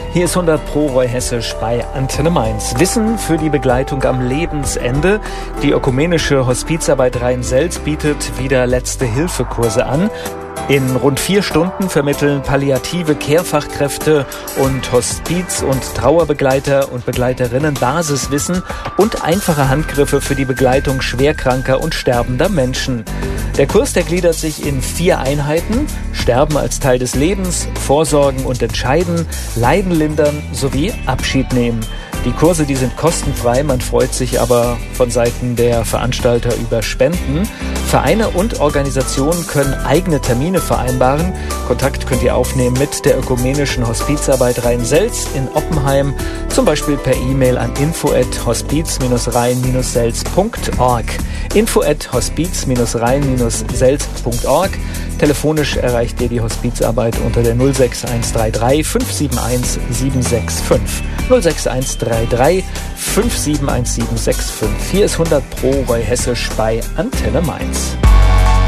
Hier ist 100 Pro Roy Hessisch bei Antenne Mainz. Wissen für die Begleitung am Lebensende. Die ökumenische Hospizarbeit Rhein-Selz bietet wieder Letzte-Hilfe-Kurse an. In rund 4 Stunden vermitteln palliative Care-Fachkräfte und Hospiz- und Trauerbegleiter und Begleiterinnen Basiswissen und einfache Handgriffe für die Begleitung schwerkranker und sterbender Menschen. Der Kurs, der gliedert sich in 4 Einheiten: Sterben als Teil des Lebens, Vorsorgen und Entscheiden, Leiden lindern sowie Abschied nehmen. Die Kurse, die sind kostenfrei, man freut sich aber von Seiten der Veranstalter über Spenden. Vereine und Organisationen können eigene Termine vereinbaren. Kontakt könnt ihr aufnehmen mit der ökumenischen Hospizarbeit Rhein-Selz in Oppenheim, zum Beispiel per E-Mail an info@hospiz-rhein-selz.org. info@hospiz-rhein-selz.org. Telefonisch erreicht ihr die Hospizarbeit unter der 06133 571 765. 06133 571 765. Hier ist 100 Pro Roy Hessisch bei Antenne Mainz.